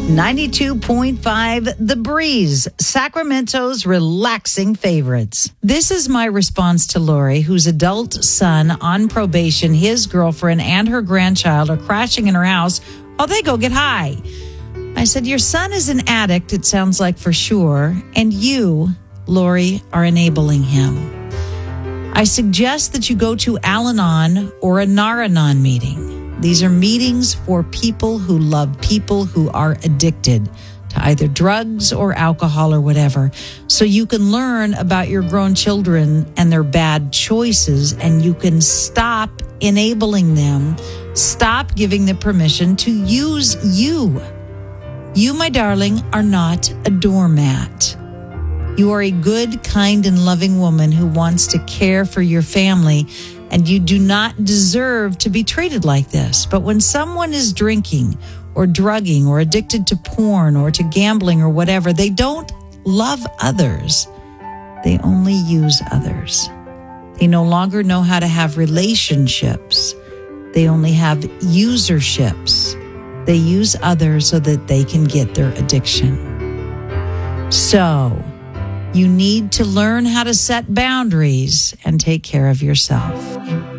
92.5 The Breeze, Sacramento's relaxing favorites. This is my response to Lori, whose adult son on probation, his girlfriend, and her grandchild are crashing in her house while they go get high. I said, your son is an addict, it sounds like for sure, and you, Lori, are enabling him. I suggest that you go to Al-Anon or a Nar-Anon meeting. These are meetings for people who love people who are addicted to either drugs or alcohol or whatever. So you can learn about your grown children and their bad choices, and you can stop enabling them, stop giving them permission to use you. You, my darling, are not a doormat. You are a good, kind, and loving woman who wants to care for your family, and you do not deserve to be treated like this. But when someone is drinking or drugging or addicted to porn or to gambling or whatever, they don't love others. They only use others. They no longer know how to have relationships. They only have userships. They use others so that they can get their addiction. So, you need to learn how to set boundaries and take care of yourself.